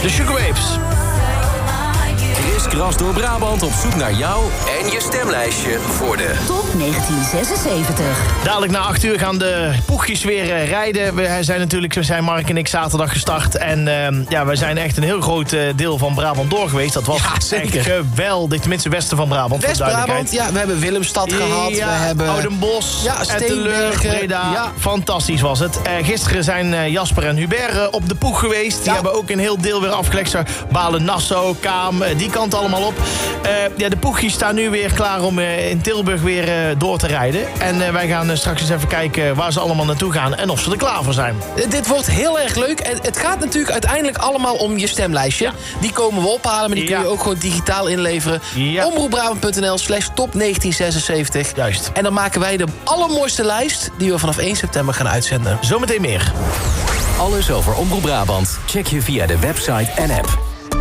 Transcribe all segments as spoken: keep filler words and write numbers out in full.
De Sugarwaves. Chris krast door Brabant op zoek naar jou en je stemlijstje voor de Top negentien zesenzeventig. Dadelijk na acht uur gaan de poegjes weer uh, rijden. We zijn natuurlijk, we zijn Mark en ik zaterdag gestart. En uh, ja, we zijn echt een heel groot uh, deel van Brabant door geweest. Dat was ja, echt geweldig. Tenminste, westen van Brabant. West-Brabant, ja, we hebben Willemstad ja, gehad. We hebben Oudenbosch, ja, Etteleur, Breda. Ja. Fantastisch was het. Uh, gisteren zijn uh, Jasper en Hubert uh, op de poeg geweest. Die ja. hebben ook een heel deel weer afgelegd. Balen, Nassau, Kaam, uh, die kant allemaal op. Uh, ja, de poegjes staan nu weer klaar om uh, in Tilburg weer uh, door te rijden. En uh, wij gaan uh, straks eens even kijken waar ze allemaal naartoe gaan en of ze er klaar voor zijn. Uh, dit wordt heel erg leuk. En het gaat natuurlijk uiteindelijk allemaal om je stemlijstje. Ja. Die komen we ophalen, maar die ja. kun je ook gewoon digitaal inleveren. Ja. omroepbrabant.nl slash top negentien zesenzeventig. Juist. En dan maken wij de allermooiste lijst die we vanaf één september gaan uitzenden. Zometeen meer. Alles over Omroep Brabant check je via de website en app.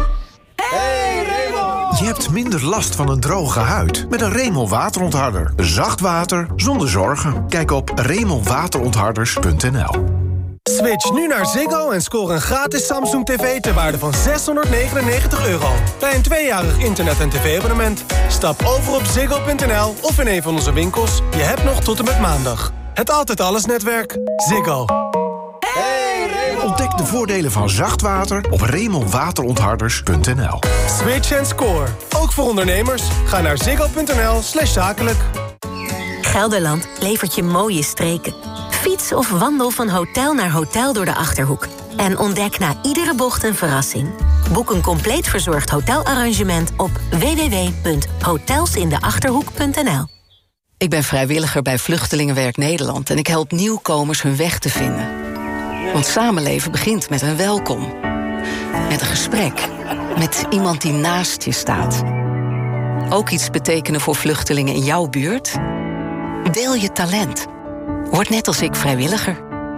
Je hebt minder last van een droge huid met een Remel waterontharder. Zacht water zonder zorgen. Kijk op remel waterontharders punt n l. Switch nu naar Ziggo en score een gratis Samsung tv ter waarde van zeshonderdnegenennegentig euro. Bij een tweejarig internet- en tv-abonnement. Stap over op ziggo punt n l of in een van onze winkels. Je hebt nog tot en met maandag. Het Altijd Alles netwerk. Ziggo. Ontdek de voordelen van zacht water op remel waterontharders punt n l. Switch en score. Ook voor ondernemers. Ga naar ziggo punt n l slash zakelijk. Gelderland levert je mooie streken. Fiets of wandel van hotel naar hotel door de Achterhoek. En ontdek na iedere bocht een verrassing. Boek een compleet verzorgd hotelarrangement op w w w punt hotelsindachterhoek punt n l. Ik ben vrijwilliger bij Vluchtelingenwerk Nederland en ik help nieuwkomers hun weg te vinden. Want samenleven begint met een welkom. Met een gesprek. Met iemand die naast je staat. Ook iets betekenen voor vluchtelingen in jouw buurt? Deel je talent. Word net als ik vrijwilliger.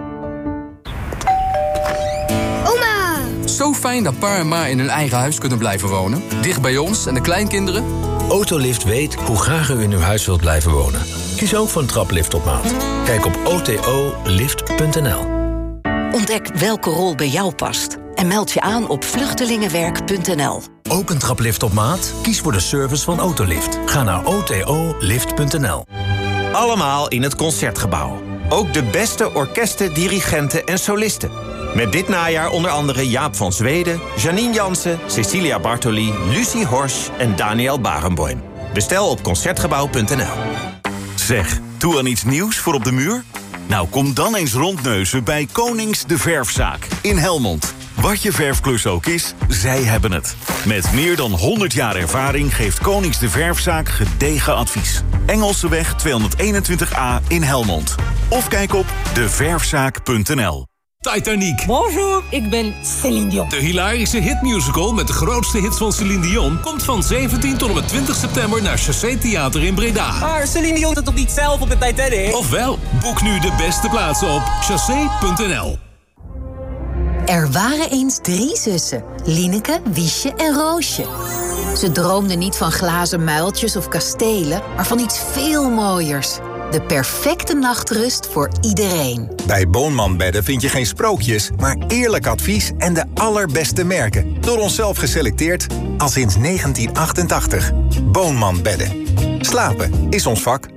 Oma! Zo fijn dat pa en ma in hun eigen huis kunnen blijven wonen. Dicht bij ons en de kleinkinderen. Autolift weet hoe graag u in uw huis wilt blijven wonen. Kies ook voor een traplift op maat. Kijk op o t o lift punt n l. Ontdek welke rol bij jou past. En meld je aan op vluchtelingenwerk punt n l. Ook een traplift op maat? Kies voor de service van Autolift. Ga naar o t o lift punt n l. Allemaal in het Concertgebouw. Ook de beste orkesten, dirigenten en solisten. Met dit najaar onder andere Jaap van Zweden, Janine Jansen, Cecilia Bartoli, Lucie Horsch en Daniel Barenboim. Bestel op concertgebouw punt n l. Zeg, toe aan iets nieuws voor op de muur? Nou, kom dan eens rondneuzen bij Konings de Verfzaak in Helmond. Wat je verfklus ook is, zij hebben het. Met meer dan honderd jaar ervaring geeft Konings de Verfzaak gedegen advies. Engelseweg tweehonderdeenentwintig A in Helmond. Of kijk op de verfzaak punt n l. Titanic. Bonjour, ik ben Céline Dion. De hilarische hitmusical met de grootste hits van Céline Dion komt van zeventien tot en met twintig september naar Chassé Theater in Breda. Maar Céline Dion zit toch niet zelf op de Titanic? Ofwel, boek nu de beste plaatsen op chassé punt n l. Er waren eens drie zussen, Lieneke, Wiesje en Roosje. Ze droomden niet van glazen muiltjes of kastelen, maar van iets veel mooiers. De perfecte nachtrust voor iedereen. Bij Boonman Bedden vind je geen sprookjes, maar eerlijk advies en de allerbeste merken. Door onszelf geselecteerd al sinds negentien achtentachtig. Boonman Bedden. Slapen is ons vak.